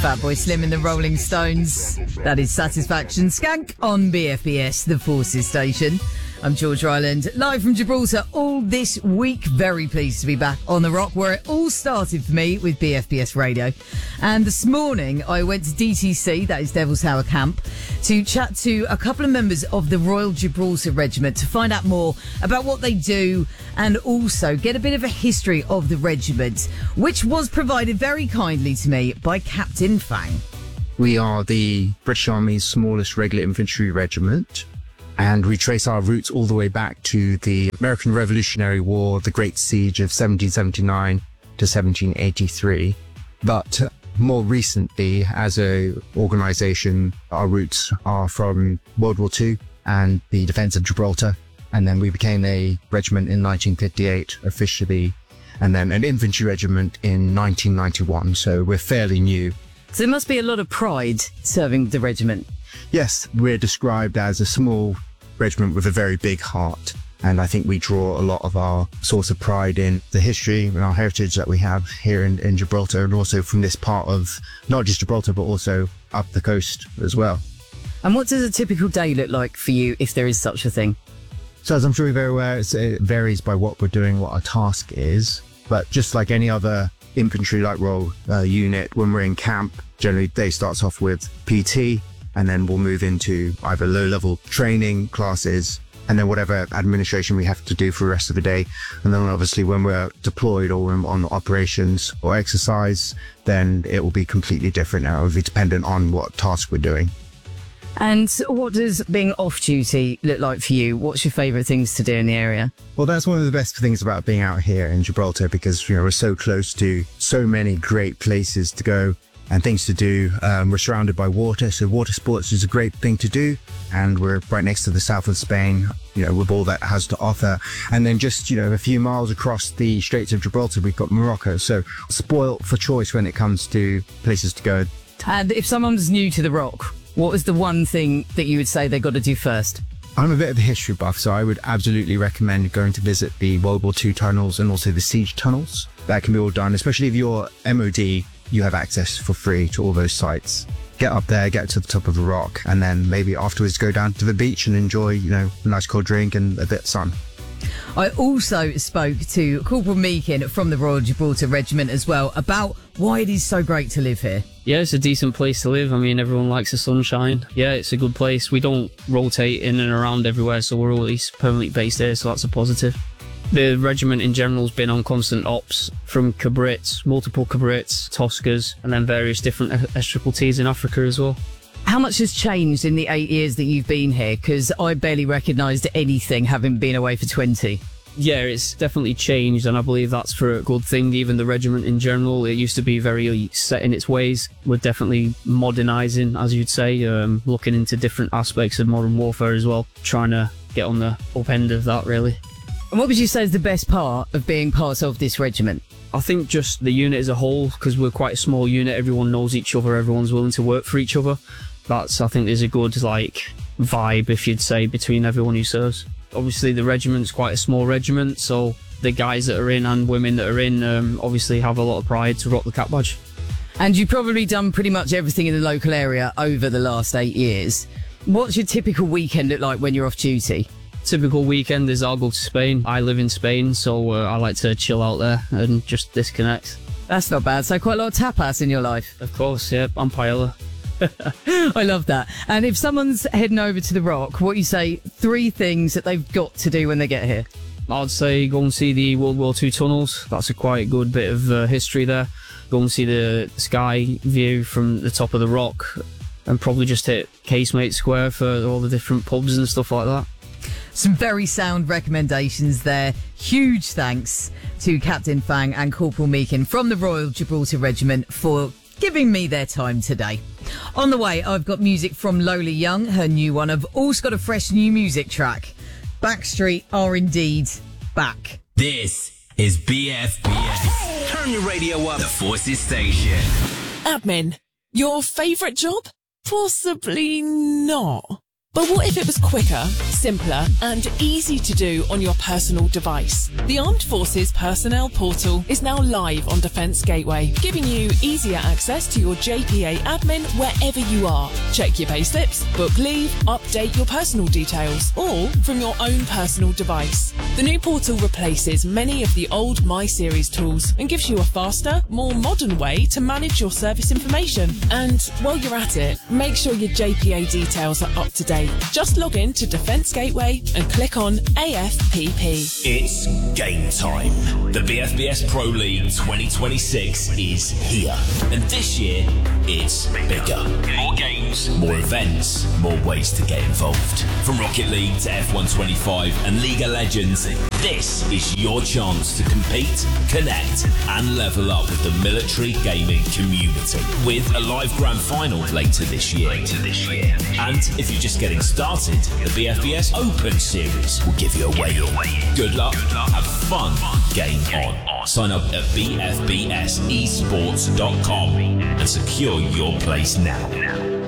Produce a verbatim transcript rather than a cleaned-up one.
Fatboy Slim and the Rolling Stones. That is Satisfaction Skank on B F B S, the Forces Station. I'm George Ryland, live from Gibraltar all this week. Very pleased to be back on The Rock, where it all started for me with B F B S Radio. And this morning, I went to D T C, that is Devil's Tower Camp, to chat to a couple of members of the Royal Gibraltar Regiment to find out more about what they do and also get a bit of a history of the regiment, which was provided very kindly to me by Captain Fang. We are the British Army's smallest regular infantry regiment, and we trace our roots all the way back to the American Revolutionary War, the Great Siege of seventeen seventy-nine to seventeen eighty-three. But more recently, as a organisation, our roots are from World War Two and the defence of Gibraltar. And then we became a regiment in nineteen fifty-eight officially, and then an infantry regiment in nineteen ninety-one. So we're fairly new. So there must be a lot of pride serving the regiment. Yes, we're described as a small regiment with a very big heart. And I think we draw a lot of our source of pride in the history and our heritage that we have here in, in Gibraltar, and also from this part of not just Gibraltar, but also up the coast as well. And what does a typical day look like for you, if there is such a thing? So as I'm sure you're very aware, it's, it varies by what we're doing, what our task is. But just like any other infantry-like role uh, unit, when we're in camp, generally day starts off with P T, and then we'll move into either low-level training classes, and then whatever administration we have to do for the rest of the day. And then obviously when we're deployed or on operations or exercise, then it will be completely different. It will be dependent on what task we're doing. And what does being off-duty look like for you? What's your favourite things to do in the area? Well, that's one of the best things about being out here in Gibraltar, because, you know, we're so close to so many great places to go and things to do. Um, we're surrounded by water, so water sports is a great thing to do. And we're right next to the south of Spain, you know, with all that has to offer. And then just, you know, a few miles across the Straits of Gibraltar, we've got Morocco. So spoilt for choice when it comes to places to go. And if someone's new to The Rock, what was the one thing that you would say they've got to do first? I'm a bit of a history buff, so I would absolutely recommend going to visit the World War Two tunnels and also the siege tunnels. That can be all done, especially if you're M O D, you have access for free to all those sites. Get up there, get to the top of the rock, and then maybe afterwards go down to the beach and enjoy, you know, a nice cold drink and a bit of sun. I also spoke to Corporal Meakin from the Royal Gibraltar Regiment as well about why it is so great to live here. Yeah, it's a decent place to live. I mean, everyone likes the sunshine. Yeah, it's a good place. We don't rotate in and around everywhere, so we're always permanently based here, so that's a positive. The regiment in general has been on constant ops, from cabrits, multiple cabrits, Toscas, and then various different S T Ts in Africa as well. How much has changed in the eight years that you've been here? Because I barely recognised anything, having been away for twenty. Yeah, it's definitely changed, and I believe that's for a good thing. Even the regiment in general, it used to be very set in its ways. We're definitely modernising, as you'd say, um, looking into different aspects of modern warfare as well, trying to get on the up end of that, really. And what would you say is the best part of being part of this regiment? I think just the unit as a whole, because we're quite a small unit, everyone knows each other, everyone's willing to work for each other. That's, I think, there's a good, like, vibe, if you'd say, between everyone who serves. Obviously, the regiment's quite a small regiment, so the guys that are in and women that are in um, obviously have a lot of pride to rock the cap badge. And you've probably done pretty much everything in the local area over the last eight years. What's your typical weekend look like when you're off duty? Typical weekend is I'll go to Spain. I live in Spain, so uh, I like to chill out there and just disconnect. That's not bad. So quite a lot of tapas in your life. Of course, yeah. I'm paella. I love that. And if someone's heading over to The Rock, what you say, three things that they've got to do when they get here? I'd say go and see the World War Two tunnels. That's a quite good bit of uh, history there. Go and see the sky view from the top of The Rock, and probably just hit Casemate Square for all the different pubs and stuff like that. Some very sound recommendations there. Huge thanks to Captain Fang and Corporal Meakin from the Royal Gibraltar Regiment for giving me their time today. On the way, I've got music from Lola Young, her new one. I've also got a fresh new music track. Backstreet are indeed back. This is B F B S. Turn your radio up. The Forces Station. Admin, your favourite job? Possibly not. But what if it was quicker, simpler, and easy to do on your personal device? The Armed Forces Personnel Portal is now live on Defence Gateway, giving you easier access to your J P A admin wherever you are. Check your payslips, book leave, update your personal details, all from your own personal device. The new portal replaces many of the old My Series tools and gives you a faster, more modern way to manage your service information. And while you're at it, make sure your J P A details are up to date. Just log in to Defence Gateway and click on A F P P. It's game time. The B F B S Pro League twenty twenty-six is here. And this year, it's bigger. More games, more events, more ways to get involved. From Rocket League to F one twenty-five and League of Legends, this is your chance to compete, connect, and level up with the military gaming community. With a live grand final later this year. Later this year. And if you're just getting started, the B F B S Open Series will give you a way in. Good luck, have fun, game on. Sign up at b f b s esports dot com and secure your place now.